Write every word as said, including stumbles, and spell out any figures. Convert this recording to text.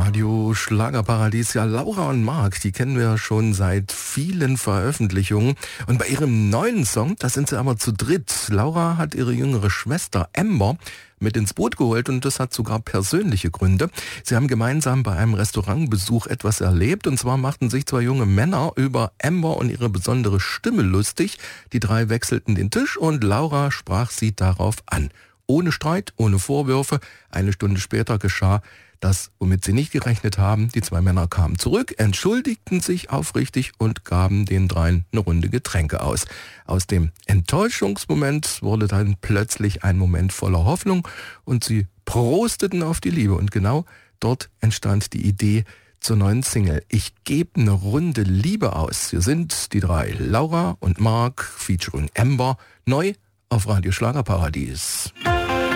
Radio Schlagerparadies. Ja, Laura und Marc, die kennen wir schon seit vielen Veröffentlichungen. Und bei ihrem neuen Song, da sind sie aber zu dritt. Laura hat ihre jüngere Schwester Amber mit ins Boot geholt und das hat sogar persönliche Gründe. Sie haben gemeinsam bei einem Restaurantbesuch etwas erlebt und zwar machten sich zwei junge Männer über Amber und ihre besondere Stimme lustig. Die drei wechselten den Tisch und Laura sprach sie darauf an. Ohne Streit, ohne Vorwürfe. Eine Stunde später geschah das, womit sie nicht gerechnet haben. Die zwei Männer kamen zurück, entschuldigten sich aufrichtig und gaben den dreien eine Runde Getränke aus. Aus dem Enttäuschungsmoment wurde dann plötzlich ein Moment voller Hoffnung und sie prosteten auf die Liebe. Und genau dort entstand die Idee zur neuen Single. Ich gebe eine Runde Liebe aus. Wir sind die drei, Laura und Marc, featuring Amber, neu auf Radio Schlagerparadies.